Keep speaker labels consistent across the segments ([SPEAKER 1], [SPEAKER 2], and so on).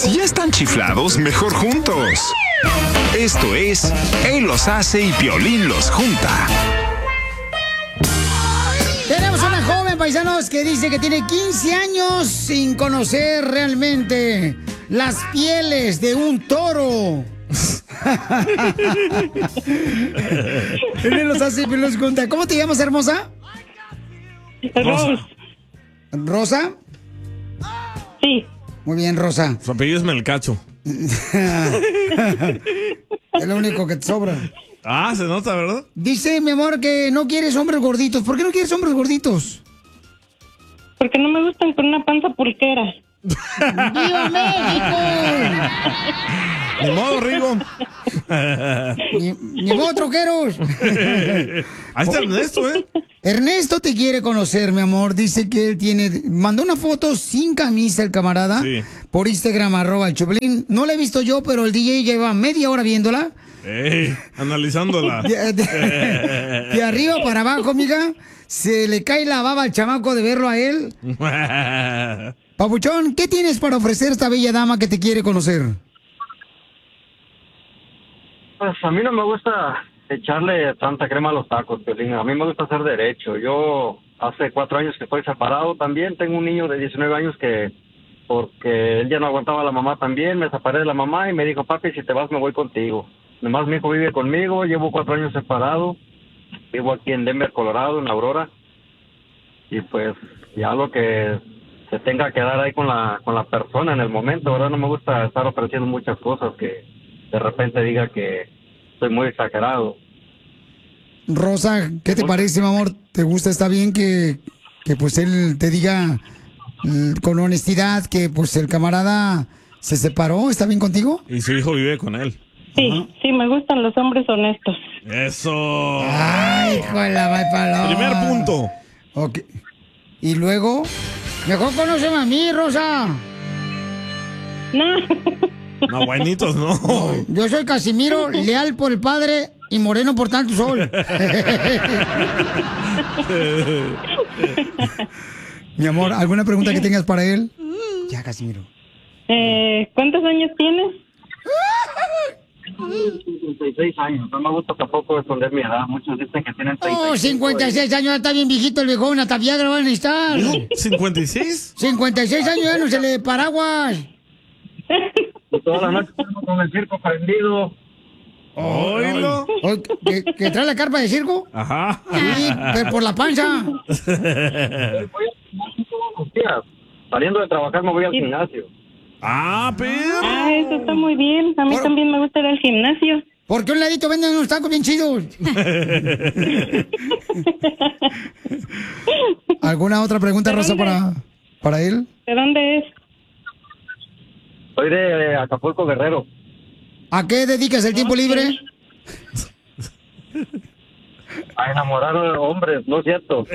[SPEAKER 1] si ya están chiflados, mejor juntos. Esto es Él los hace y Piolín los junta.
[SPEAKER 2] Tenemos una joven, paisanos, que dice que tiene 15 años sin conocer realmente las pieles de un toro. Él los hace y Piolín los junta. ¿Cómo te llamas, hermosa?
[SPEAKER 3] Rosa.
[SPEAKER 2] ¿Rosa?
[SPEAKER 3] Sí.
[SPEAKER 2] Muy bien, Rosa.
[SPEAKER 4] Su apellido es Melcacho.
[SPEAKER 2] Es lo único que te sobra.
[SPEAKER 4] Ah, se nota, ¿verdad?
[SPEAKER 2] Dice, mi amor, que no quieres hombres gorditos. ¿Por qué no quieres hombres gorditos?
[SPEAKER 3] Porque no me gustan con una panza pulquera.
[SPEAKER 2] ¡Viva México!
[SPEAKER 4] Ni modo, Rigo.
[SPEAKER 2] Ni modo, troqueros.
[SPEAKER 4] Ahí está Ernesto, ¿eh?
[SPEAKER 2] Ernesto te quiere conocer, mi amor. Dice que él mandó una foto sin camisa el camarada.
[SPEAKER 4] Sí.
[SPEAKER 2] Por Instagram, @el Choplin. No la he visto yo, pero el DJ lleva media hora viéndola.
[SPEAKER 4] Ey, analizándola.
[SPEAKER 2] De arriba para abajo, amiga. Se le cae la baba al chamaco de verlo a él. Papuchón, ¿qué tienes para ofrecer a esta bella dama que te quiere conocer?
[SPEAKER 5] Pues a mí no me gusta echarle tanta crema a los tacos, Piolín. A mí me gusta hacer derecho. Yo hace 4 años que estoy separado también. Tengo un niño de 19 años que, porque él ya no aguantaba a la mamá también, me separé de la mamá y me dijo, papi, si te vas me voy contigo. Nomás mi hijo vive conmigo, llevo 4 años separado. Vivo aquí en Denver, Colorado, en Aurora. Y pues ya lo que se tenga que dar ahí con la persona en el momento, ¿verdad? No me gusta estar ofreciendo muchas cosas que de repente diga que soy muy exagerado.
[SPEAKER 2] Rosa, ¿qué te parece, mi amor? ¿Te gusta? ¿Está bien que pues él te diga con honestidad que pues el camarada se separó? ¿Está bien contigo?
[SPEAKER 4] Y su hijo vive con él.
[SPEAKER 3] Sí, sí, me gustan los hombres honestos.
[SPEAKER 4] Eso.
[SPEAKER 2] Ay, hijo de la paloma.
[SPEAKER 4] Primer punto.
[SPEAKER 2] Ok. Y luego, mejor conóceme a mí, Rosa.
[SPEAKER 3] No.
[SPEAKER 4] No, buenitos, no.
[SPEAKER 2] Yo soy Casimiro, leal por el padre y moreno por tanto sol. Mi amor, ¿alguna pregunta que tengas para él? Ya, Casimiro.
[SPEAKER 3] ¿Cuántos años tienes?
[SPEAKER 5] 56 años, no me gusta tampoco esconder mi edad. Muchos dicen que tienen 36.
[SPEAKER 2] Oh, 56 años, está bien viejito el viejón, hasta Viagra van a necesitar.
[SPEAKER 4] ¿56?
[SPEAKER 2] 56 años ya no se le paraguas.
[SPEAKER 5] Toda la noche estamos con el circo prendido.
[SPEAKER 4] Oílo.
[SPEAKER 2] ¿Que trae la carpa de circo?
[SPEAKER 4] Ajá.
[SPEAKER 2] Sí, pero por la panza.
[SPEAKER 5] Saliendo de trabajar me voy al gimnasio.
[SPEAKER 4] Ah, pero.
[SPEAKER 3] Ah, eso está muy bien. A mí también me gusta ir al gimnasio.
[SPEAKER 2] Porque un ladito venden unos tacos bien chidos. ¿Alguna otra pregunta, Rosa, para él?
[SPEAKER 3] ¿De dónde es?
[SPEAKER 5] Soy de Acapulco, Guerrero.
[SPEAKER 2] ¿A qué dedicas el tiempo libre?
[SPEAKER 5] A enamorar a hombres, ¿no es cierto?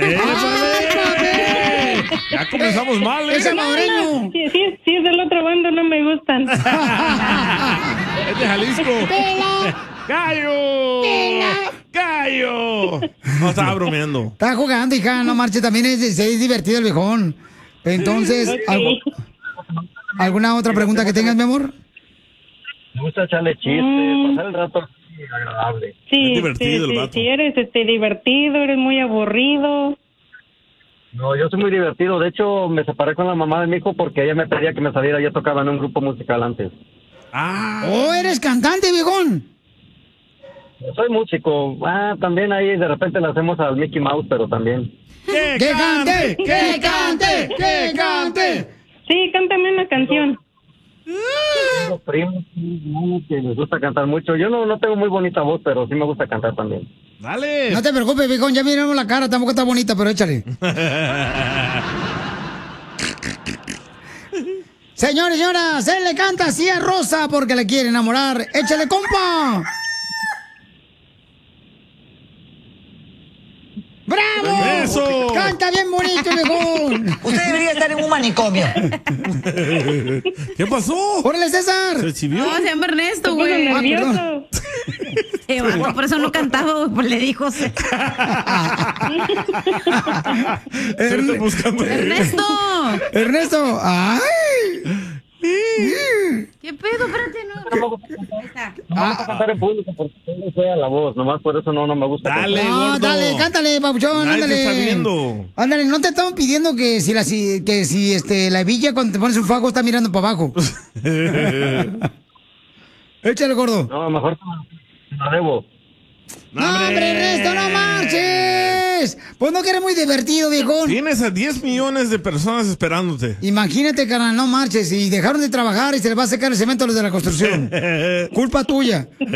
[SPEAKER 4] Ya comenzamos mal, ¿eh?
[SPEAKER 2] ¡Es salvadoreño!
[SPEAKER 3] Sí, es del otro bando, no me gustan.
[SPEAKER 4] Es de Jalisco. ¡Gallo! ¡Gallo! No, estaba bromeando.
[SPEAKER 2] Está jugando, hija, no marche, también es divertido el viejón. Entonces,
[SPEAKER 3] Okay.
[SPEAKER 2] ¿alguna otra pregunta que tengas, mi amor?
[SPEAKER 5] Me gusta echarle chistes, pasar el rato así agradable.
[SPEAKER 3] Sí,
[SPEAKER 4] Es divertido el vato.
[SPEAKER 3] sí, eres divertido, eres muy aburrido.
[SPEAKER 5] No, yo soy muy divertido. De hecho, me separé con la mamá de mi hijo porque ella me pedía que me saliera. Yo tocaba en un grupo musical antes.
[SPEAKER 4] Ah.
[SPEAKER 2] ¡Oh, eres cantante, viejón!
[SPEAKER 5] Soy músico. También ahí de repente le hacemos al Mickey Mouse, pero también.
[SPEAKER 2] ¡Que cante! ¡Que cante! ¡Que cante!
[SPEAKER 3] Sí, cántame una canción.
[SPEAKER 5] Tengo primos que les gusta cantar mucho. Yo no tengo muy bonita voz, pero sí me gusta cantar también.
[SPEAKER 4] Dale.
[SPEAKER 2] No te preocupes, viejón, ya miramos la cara, tampoco está bonita, pero échale. Señores, señoras, él le canta así a Rosa porque le quiere enamorar. ¡Échale, compa! ¡Bravo!
[SPEAKER 4] ¡Eso!
[SPEAKER 2] ¡Canta bien bonito, viejón!
[SPEAKER 6] Usted debería estar en un manicomio.
[SPEAKER 4] ¿Qué pasó?
[SPEAKER 2] ¡Órale, César!
[SPEAKER 4] ¿Se chivió?
[SPEAKER 7] No, se llama Ernesto,
[SPEAKER 3] Se puso
[SPEAKER 7] güey.
[SPEAKER 3] nervioso.
[SPEAKER 7] Por eso no cantaba, güey, pues le dijo.
[SPEAKER 4] Estoy buscando.
[SPEAKER 7] ¡Ernesto!
[SPEAKER 2] ¡Ernesto! ¡Ay!
[SPEAKER 5] a cantar en público porque tengo fea la voz, nomás por eso no me gusta.
[SPEAKER 4] Dale,
[SPEAKER 5] cantar.
[SPEAKER 4] gordo.
[SPEAKER 2] Dale, cántale, papuchón,
[SPEAKER 4] Nadie te
[SPEAKER 2] ándale.
[SPEAKER 4] está viendo.
[SPEAKER 2] Ándale, no te estamos pidiendo que si la villa cuando te pones un fajo está mirando para abajo. Échale, gordo.
[SPEAKER 5] No, mejor te la debo.
[SPEAKER 2] ¡No, hombre, Ernesto, no marches! Pues no que eres muy divertido, viejón.
[SPEAKER 4] Tienes a 10 millones de personas esperándote.
[SPEAKER 2] Imagínate, carnal, no marches. Y dejaron de trabajar y se les va a secar el cemento a los de la construcción. Culpa tuya.
[SPEAKER 3] Se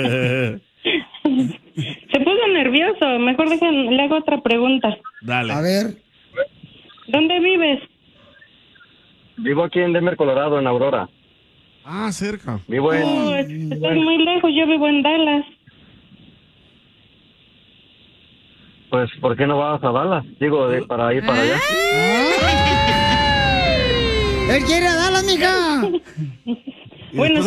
[SPEAKER 3] puso nervioso. Mejor le hago otra pregunta.
[SPEAKER 4] Dale.
[SPEAKER 2] A ver.
[SPEAKER 3] ¿Dónde vives?
[SPEAKER 5] Vivo aquí en Denver, Colorado, en Aurora.
[SPEAKER 4] Ah, cerca.
[SPEAKER 5] Vivo en...
[SPEAKER 3] Oh, estás muy lejos. Yo vivo en Dallas.
[SPEAKER 5] Pues, ¿por qué no vas a Dallas? Digo, para ir para allá.
[SPEAKER 2] Él quiere a Dallas, mija.
[SPEAKER 3] Bueno,